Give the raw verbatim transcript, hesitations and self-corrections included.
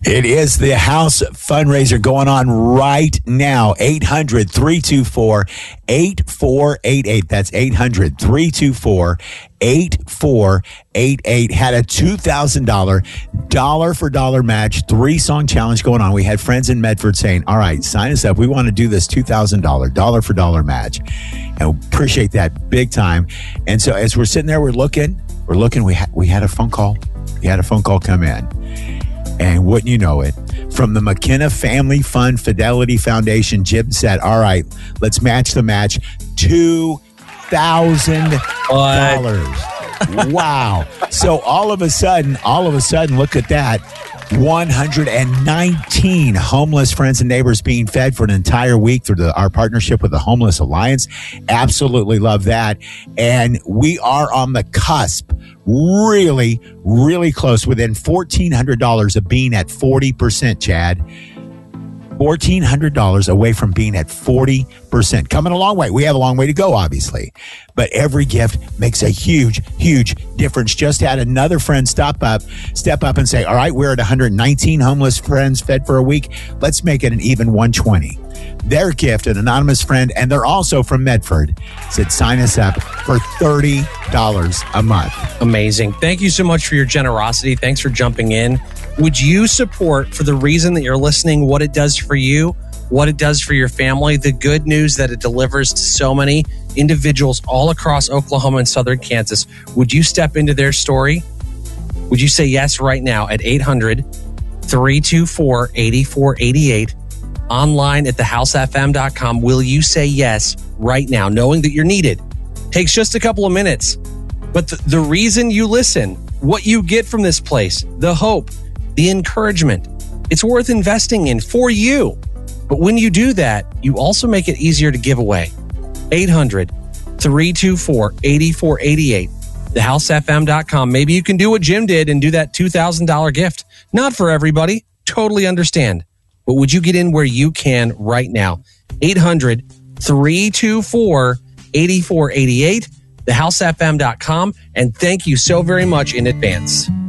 It is the house fundraiser going on right now. eight hundred, three two four, eight four eight eight. That's eight hundred, three two four, eight four eight eight. Had a two thousand dollars dollar for dollar match, three song challenge going on. We had friends in Medford saying, all right, sign us up. We want to do this two thousand dollars dollar for dollar match. And we appreciate that big time. And so as we're sitting there, we're looking, we're looking, we, ha- we had a phone call. We had a phone call come in. And wouldn't you know it, from the McKenna Family Fund Fidelity Foundation, Jim said, all right, let's match the match, two thousand dollars. Wow. So all of a sudden, all of a sudden, look at that. one hundred nineteen homeless friends and neighbors being fed for an entire week through the, our partnership with the Homeless Alliance. Absolutely love that. And we are on the cusp, really, really close, within fourteen hundred dollars of being at forty percent, Chad. fourteen hundred dollars away from being at forty percent. Coming a long way. We have a long way to go, obviously. But every gift makes a huge, huge difference. Just had another friend stop up, step up and say, all right, we're at one hundred nineteen homeless friends fed for a week. Let's make it an even one hundred twenty. Their gift, an anonymous friend, and they're also from Medford, said sign us up for thirty dollars a month. Amazing. Thank you so much for your generosity. Thanks for jumping in. Would you support, for the reason that you're listening, what it does for you, what it does for your family, the good news that it delivers to so many individuals all across Oklahoma and southern Kansas? Would you step into their story? Would you say yes right now at eight hundred, three two four, eight four eight eight? Online at the house f m dot com. Will you say yes right now, knowing that you're needed? Takes just a couple of minutes. But the, the reason you listen, what you get from this place, the hope, the encouragement, it's worth investing in for you. But when you do that, you also make it easier to give away. eight hundred, three two four, eight four eight eight. the house f m dot com. Maybe you can do what Jim did and do that two thousand dollars gift. Not for everybody. Totally understand. But would you get in where you can right now? eight hundred, three two four, eight four eight eight. the house f m dot com. And thank you so very much in advance.